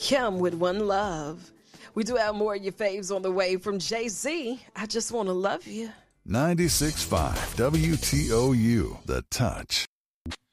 Kim with One Love. We do have more of your faves on the way from Jay-Z. I Just Want to Love You. 96.5 WTOU, The Touch.